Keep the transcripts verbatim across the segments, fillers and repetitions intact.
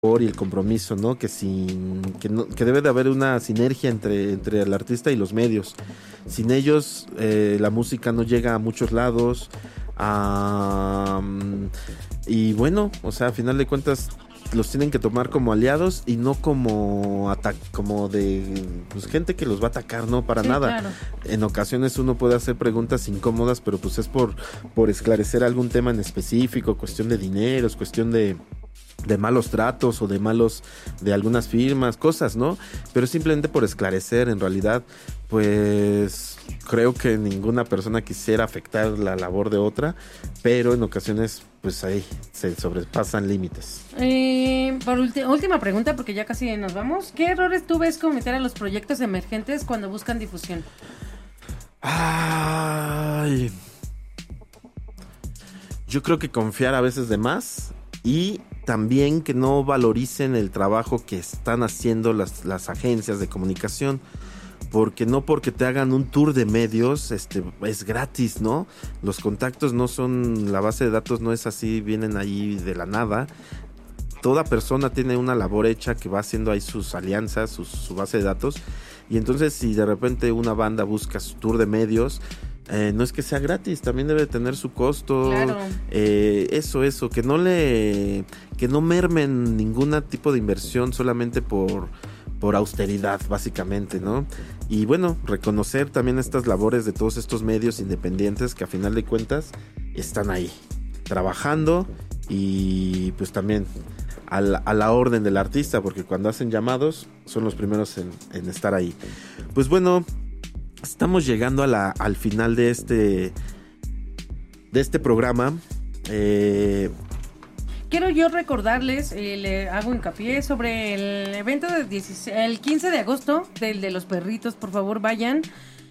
y el compromiso, ¿no? Que sin que, no, que debe de haber una sinergia entre, entre el artista y los medios. Sin ellos eh, la música no llega a muchos lados. Um, y bueno, o sea, a final de cuentas los tienen que tomar como aliados y no como ata- como de pues, gente que los va a atacar, no para Sí, nada. claro. En ocasiones uno puede hacer preguntas incómodas, pero pues es por, por esclarecer algún tema en específico, cuestión de dineros, cuestión de de malos tratos o de malos de algunas firmas, cosas, ¿no? Pero simplemente por esclarecer, en realidad, pues creo que ninguna persona quisiera afectar la labor de otra, pero en ocasiones, pues ahí se sobrepasan límites. Eh, por ulti- última pregunta, porque ya casi nos vamos. ¿Qué errores tú ves cometer a los proyectos emergentes cuando buscan difusión? Ay, yo creo que confiar a veces de más y también que no valoricen el trabajo que están haciendo las, las agencias de comunicación, porque no porque te hagan un tour de medios este, es gratis, ¿no? Los contactos no son, la base de datos no es así, vienen ahí de la nada. Toda persona tiene una labor hecha que va haciendo ahí sus alianzas, sus, su base de datos, y entonces si de repente una banda busca su tour de medios, Eh, no es que sea gratis, también debe tener su costo. Claro. Eh, eso, eso, que no le, que no mermen ningún tipo de inversión solamente por, por austeridad, básicamente, ¿no? Y bueno, reconocer también estas labores de todos estos medios independientes que a final de cuentas están ahí, trabajando y pues también a la, a la orden del artista, porque cuando hacen llamados son los primeros en, en estar ahí. Pues bueno, estamos llegando a la, al final de este de este programa. Eh, Quiero yo recordarles, eh, le hago hincapié sobre el evento del dieciséis, el quince de agosto, del de los perritos. Por favor, vayan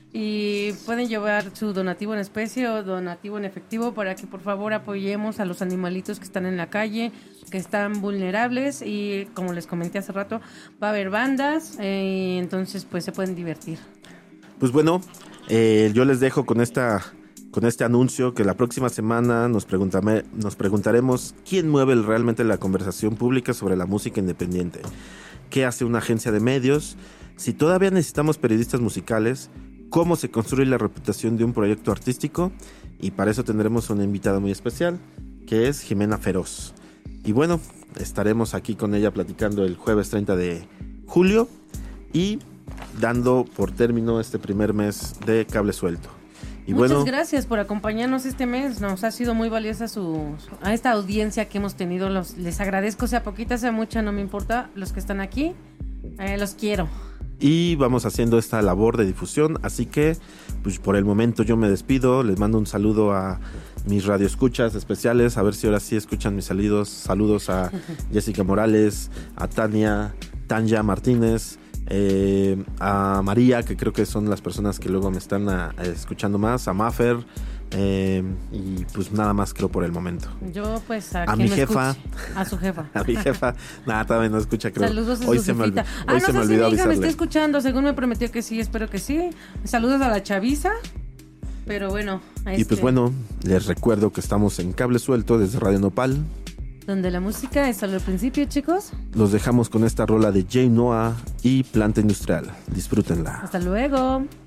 y pueden llevar su donativo en especie o donativo en efectivo para que por favor apoyemos a los animalitos que están en la calle, que están vulnerables, y como les comenté hace rato, va a haber bandas, eh, entonces pues se pueden divertir. Pues bueno, eh, yo les dejo con esta con este anuncio que la próxima semana nos, preguntame, nos preguntaremos quién mueve realmente la conversación pública sobre la música independiente. ¿Qué hace una agencia de medios? Si todavía necesitamos periodistas musicales, ¿cómo se construye la reputación de un proyecto artístico? Y para eso tendremos una invitada muy especial, que es Jimena Feroz. Y bueno, estaremos aquí con ella platicando el jueves treinta de julio y dando por término este primer mes de Cable Suelto. Y Muchas bueno, gracias por acompañarnos este mes, nos ha sido muy valiosa su, su a esta audiencia que hemos tenido. Los, les agradezco, sea poquita, sea mucha, no me importa, los que están aquí, eh, los quiero. Y vamos haciendo esta labor de difusión, así que pues por el momento yo me despido, les mando un saludo a mis radioescuchas especiales, a ver si ahora sí escuchan mis saludos, saludos a Jessica Morales, a Tania, Tanya Martínez, eh, a María, que creo que son las personas que luego me están a, a escuchando más, a Maffer, eh, y pues nada más creo por el momento. Yo pues a, A quien mi me jefa. escuche, a su jefa. A mi jefa, nada, todavía no escucha, creo. Saludos a hoy su se me, jefita. olvi- Ah, hoy no se me sé si olvidó mi hija me está avisarle. escuchando, según me prometió que sí, espero que sí. Saludos a la chaviza, pero bueno. Y este, pues bueno, les recuerdo que estamos en Cable Suelto desde Radio Nopal. donde la música es solo el principio, chicos. Los dejamos con esta rola de Jay Noah y Planta Industrial. Disfrútenla. Hasta luego.